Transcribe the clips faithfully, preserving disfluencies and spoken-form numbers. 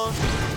Central.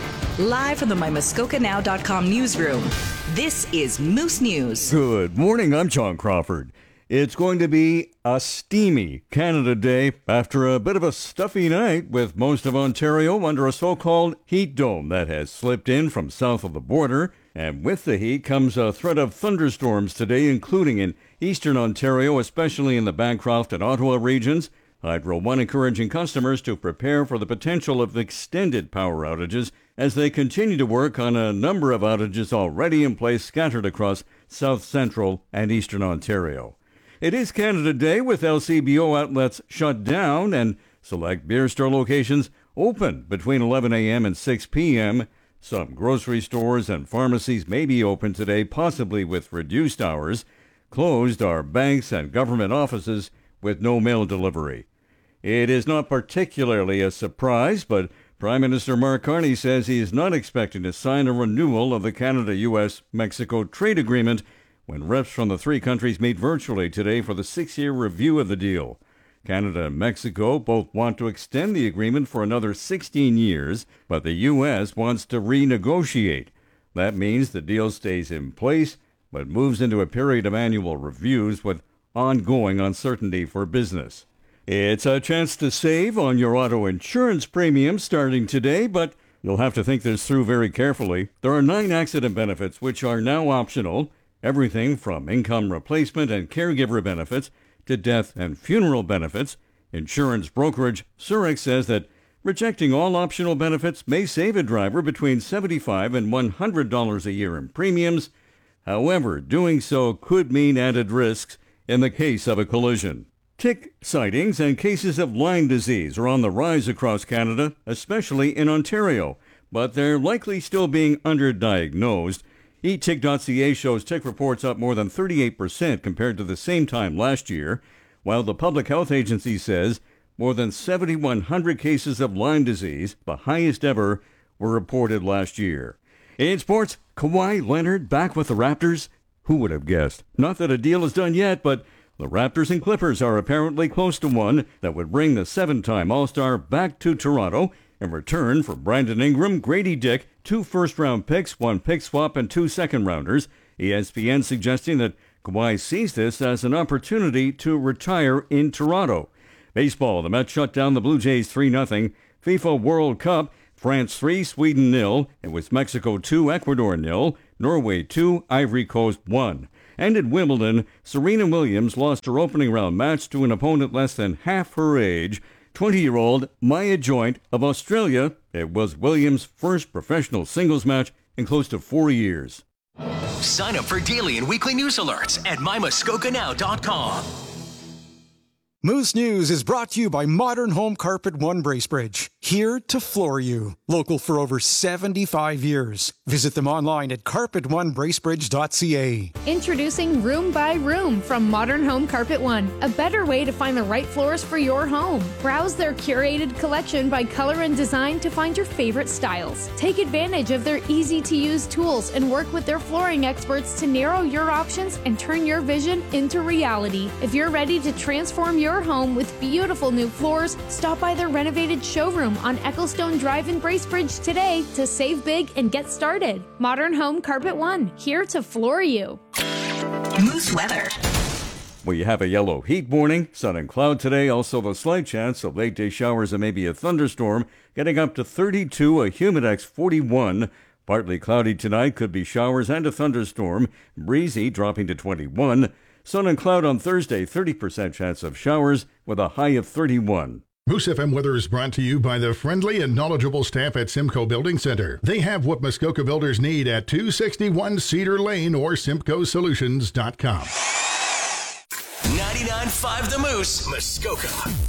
Live from the my muskoka now dot com newsroom, this is Moose News. Good morning, I'm John Crawford. It's going to be a steamy Canada Day after a bit of a stuffy night with most of Ontario under a so-called heat dome that has slipped in from south of the border. And with the heat comes a threat of thunderstorms today, including in eastern Ontario, especially in the Bancroft and Ottawa regions. Hydro One encouraging customers to prepare for the potential of extended power outages as they continue to work on a number of outages already in place scattered across south central and eastern Ontario. It is Canada Day with L C B O outlets shut down and select beer store locations open between eleven a.m. and six p.m. Some grocery stores and pharmacies may be open today, possibly with reduced hours. Closed are banks and government offices with no mail delivery. It is not particularly a surprise, but Prime Minister Mark Carney says he is not expecting to sign a renewal of the Canada-U S Mexico trade agreement when reps from the three countries meet virtually today for the six-year review of the deal. Canada and Mexico both want to extend the agreement for another sixteen years, but the U S wants to renegotiate. That means the deal stays in place, but moves into a period of annual reviews with ongoing uncertainty for business. It's a chance to save on your auto insurance premiums starting today, but you'll have to think this through very carefully. There are nine accident benefits which are now optional, everything from income replacement and caregiver benefits to death and funeral benefits. Insurance brokerage Zurich says that rejecting all optional benefits may save a driver between seventy-five dollars and one hundred dollars a year in premiums. However, doing so could mean added risks in the case of a collision. Tick sightings and cases of Lyme disease are on the rise across Canada, especially in Ontario, but they're likely still being underdiagnosed. e tick dot c a shows tick reports up more than thirty-eight percent compared to the same time last year, while the Public Health Agency says more than seven thousand one hundred cases of Lyme disease, the highest ever, were reported last year. In sports, Kawhi Leonard back with the Raptors? Who would have guessed? Not that a deal is done yet, but the Raptors and Clippers are apparently close to one that would bring the seven-time All-Star back to Toronto in return for Brandon Ingram, Grady Dick, two first-round picks, one pick swap, and two second-rounders. E S P N suggesting that Kawhi sees this as an opportunity to retire in Toronto. Baseball, the Mets shut down the Blue Jays three nothing. FIFA World Cup, France three, Sweden nil. It was Mexico two, Ecuador nil. Norway two, Ivory Coast one. And at Wimbledon, Serena Williams lost her opening round match to an opponent less than half her age, twenty-year-old Maya Joint of Australia. It was Williams' first professional singles match in close to four years. Sign up for daily and weekly news alerts at my muskoka now dot com. Moose News is brought to you by Modern Home Carpet One Bracebridge, here to floor you. Local for over seventy-five years. Visit them online at carpet one bracebridge dot c a. Introducing Room by Room from Modern Home Carpet One, a better way to find the right floors for your home. Browse their curated collection by color and design to find your favorite styles. Take advantage of their easy-to-use tools and work with their flooring experts to narrow your options and turn your vision into reality. If you're ready to transform your Your home with beautiful new floors, stop by their renovated showroom on Ecclestone Drive in Bracebridge today to save big and get started. Modern Home Carpet One, here to floor you. Moose weather. We have a yellow heat warning, sun and cloud today, also the slight chance of late day showers and maybe a thunderstorm, getting up to thirty-two, a humidex forty-one. Partly cloudy tonight, could be showers and a thunderstorm, breezy dropping to twenty-one. Sun and cloud on Thursday, thirty percent chance of showers with a high of thirty-one. Moose F M weather is brought to you by the friendly and knowledgeable staff at Simcoe Building Center. They have what Muskoka builders need at two sixty-one Cedar Lane or simcoe solutions dot com. ninety-nine point five The Moose, Muskoka.